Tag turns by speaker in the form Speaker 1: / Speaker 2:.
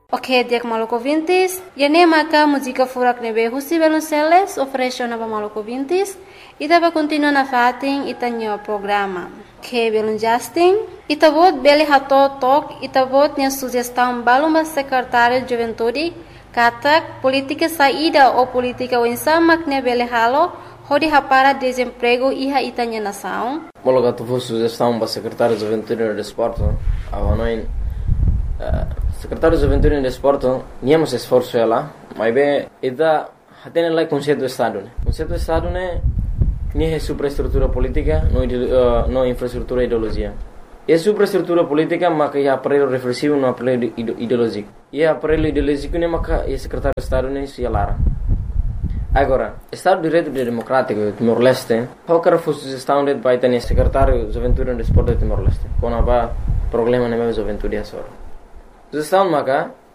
Speaker 1: Ok, dia Maluco Vintis. Yane maka música furak nebe Husi Belunceles oferece na Maluco Vintis. Ita vai continuar na fating itanyo programa. Ok, Belun Justin. Ita vot beli hato tok. Ita vot nia sugestão balumba secretário de juventude. Katak política saída ou política winsamak ne beli halo. Hodi hapara desemprego iha itanyo nação.
Speaker 2: Mologa tu vot sugestão ba secretário de juventude e desporto. Avanoin secretário de Juventude e Desporto, níamos esforço lá, mas bem, ida tem lá conceito do Estado, né? Conceito do Estado né, nem é superestrutura política, não infraestrutura ideologia. É superestrutura política, mas que é aparelho reflexivo, não aparelho ideológico. E aparelho ideológico né, mas que é secretário de Estado né, se alara. Agora, Estado de Direito Democrático Timor-Leste, qualquer sugestão de vai ter secretário de Juventude e Desporto de Timor-Leste, quando há problema na minha juventude é só. Sugestão maka